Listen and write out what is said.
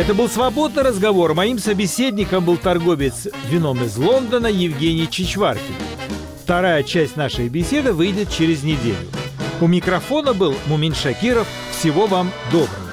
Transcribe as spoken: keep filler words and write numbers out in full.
Это был «Свободный разговор». Моим собеседником был торговец вином из Лондона Евгений Чичваркин. Вторая часть нашей беседы выйдет через неделю. У микрофона был Мумин Шакиров. Всего вам доброго.